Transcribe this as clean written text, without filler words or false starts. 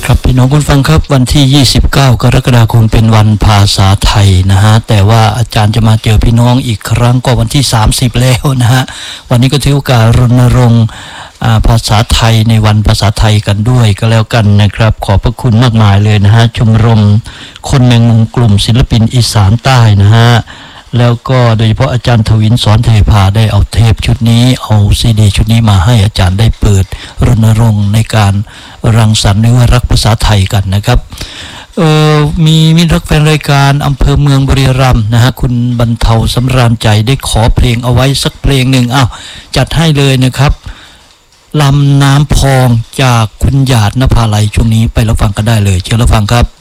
ครับพี่น้องคุณฟังครับวันที่29กรกฎาคมเป็นวันภาษาไทยนะฮะแต่ว่าอาจารย์จะมาเจอพี่น้องอีกครั้งก็วันที่30แล้วนะฮะวันนี้ก็ถือโอกาสรณรงค์ภาษาไทยในวันภาษาไทยกันด้วยก็แล้วกันนะครับขอบพระคุณมากมายเลยนะฮะชมรมคนแมงมุมกลุ่มศิลปินอีสานใต้นะฮะแล้วก็โดยเฉพาะอาจารย์ทวินสอนเทพาได้เอาเทปชุดนี้เอาซีดีชุดนี้มาให้อาจารย์ได้เปิดรณรงค์ในการรังสรรค์หรือว่ารักภาษาไทยกันนะครับมีมิตรรักแฟนรายการอำเภอเมืองบุรีรัมย์นะฮะคุณบรรเทาสำราญใจได้ขอเพลงเอาไว้สักเพลงหนึ่งจัดให้เลยนะครับลำน้ำพองจากคุณหยาดนภาลัยช่วงนี้ไปรับฟังกันได้เลยเชิญรับฟังครับ